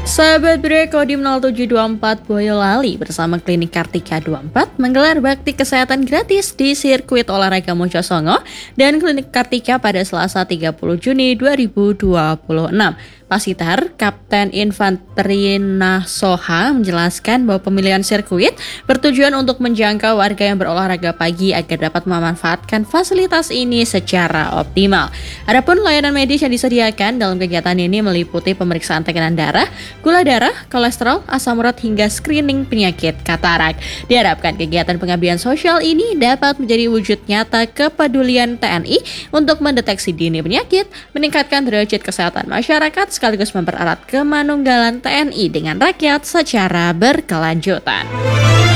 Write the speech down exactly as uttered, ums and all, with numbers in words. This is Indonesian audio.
Sahabat Bre, Kodim nol tujuh dua empat Boyolali bersama Klinik Kartika dua puluh empat menggelar bakti kesehatan gratis di sirkuit olahraga Mojosongo dan Klinik Kartika pada Selasa tiga puluh Juni dua ribu dua puluh enam. Pasitar, Kapten Infanteri Nasoha menjelaskan bahwa pemilihan sirkuit bertujuan untuk menjangkau warga yang berolahraga pagi agar dapat memanfaatkan fasilitas ini secara optimal. Adapun layanan medis yang disediakan dalam kegiatan ini meliputi pemeriksaan tekanan darah, gula darah, kolesterol, asam urat hingga screening penyakit katarak. Diharapkan kegiatan pengabdian sosial ini dapat menjadi wujud nyata kepedulian T N I untuk mendeteksi dini penyakit, meningkatkan derajat kesehatan masyarakat, sekaligus mempererat kemanunggalan T N I dengan rakyat secara berkelanjutan.